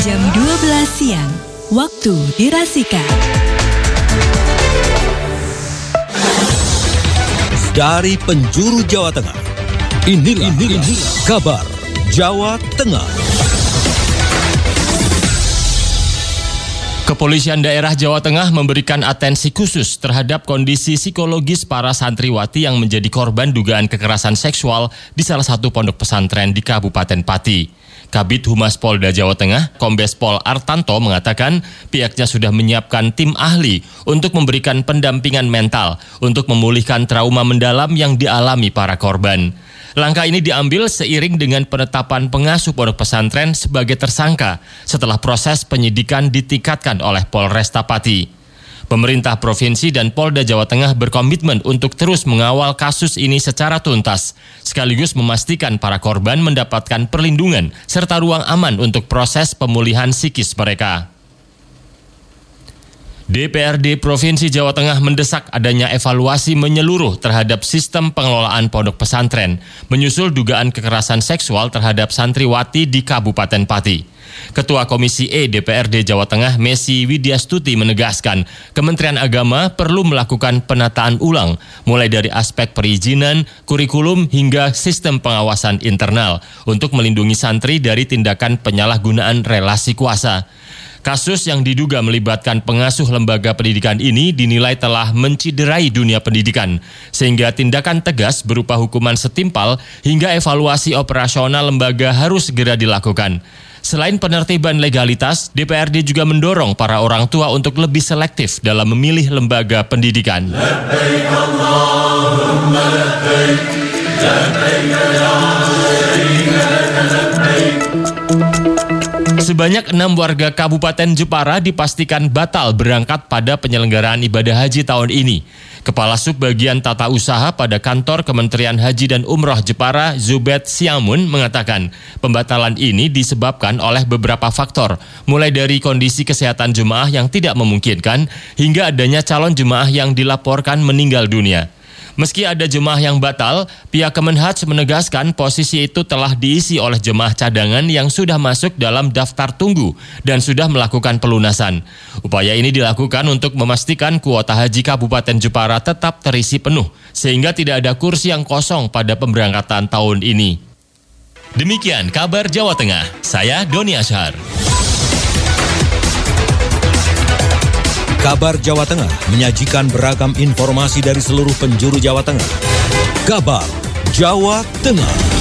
Jam 12 siang, waktu dirasika. Dari penjuru Jawa Tengah, inilah kabar Jawa Tengah. Kepolisian daerah Jawa Tengah memberikan atensi khusus terhadap kondisi psikologis para santriwati yang menjadi korban dugaan kekerasan seksual di salah satu pondok pesantren di Kabupaten Pati. Kabid Humas Polda Jawa Tengah, Kombes Pol Artanto mengatakan pihaknya sudah menyiapkan tim ahli untuk memberikan pendampingan mental untuk memulihkan trauma mendalam yang dialami para korban. Langkah ini diambil seiring dengan penetapan pengasuh pondok pesantren sebagai tersangka setelah proses penyidikan ditingkatkan oleh Polresta Pati. Pemerintah Provinsi dan Polda Jawa Tengah berkomitmen untuk terus mengawal kasus ini secara tuntas, sekaligus memastikan para korban mendapatkan perlindungan serta ruang aman untuk proses pemulihan psikis mereka. DPRD Provinsi Jawa Tengah mendesak adanya evaluasi menyeluruh terhadap sistem pengelolaan pondok pesantren, menyusul dugaan kekerasan seksual terhadap santriwati di Kabupaten Pati. Ketua Komisi E DPRD Jawa Tengah, Messi Widyastuti menegaskan, Kementerian Agama perlu melakukan penataan ulang, mulai dari aspek perizinan, kurikulum, hingga sistem pengawasan internal, untuk melindungi santri dari tindakan penyalahgunaan relasi kuasa. Kasus yang diduga melibatkan pengasuh lembaga pendidikan ini dinilai telah menciderai dunia pendidikan, sehingga tindakan tegas berupa hukuman setimpal hingga evaluasi operasional lembaga harus segera dilakukan. Selain penertiban legalitas, DPRD juga mendorong para orang tua untuk lebih selektif dalam memilih lembaga pendidikan. Labbaik Allahumma labbaik, labbaik la syarika laka labbaik. Sebanyak 6 warga Kabupaten Jepara dipastikan batal berangkat pada penyelenggaraan ibadah haji tahun ini. Kepala Subbagian Tata Usaha pada Kantor Kementerian Haji dan Umroh Jepara, Zubed Siamun, mengatakan pembatalan ini disebabkan oleh beberapa faktor, mulai dari kondisi kesehatan jemaah yang tidak memungkinkan, hingga adanya calon jemaah yang dilaporkan meninggal dunia. Meski ada jemaah yang batal, pihak Kemenhaj menegaskan posisi itu telah diisi oleh jemaah cadangan yang sudah masuk dalam daftar tunggu dan sudah melakukan pelunasan. Upaya ini dilakukan untuk memastikan kuota haji Kabupaten Jepara tetap terisi penuh, sehingga tidak ada kursi yang kosong pada pemberangkatan tahun ini. Demikian kabar Jawa Tengah, saya Doni Ashar. Kabar Jawa Tengah menyajikan beragam informasi dari seluruh penjuru Jawa Tengah. Kabar Jawa Tengah.